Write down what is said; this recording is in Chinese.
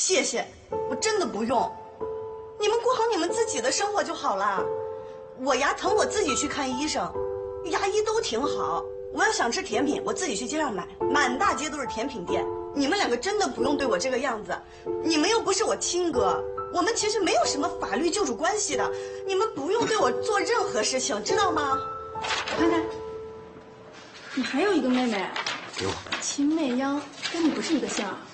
谢谢，我真的不用。你们过好你们自己的生活就好了。我牙疼，我自己去看医生，牙医都挺好。我要想吃甜品，我自己去街上买，满大街都是甜品店。你们两个真的不用对我这个样子，你们又不是我亲哥，我们其实没有什么法律救助关系的，你们不用对我做任何事情，知道吗？ 我看看，你还有一个妹妹， 给我。 秦美央，跟你不是一个姓啊。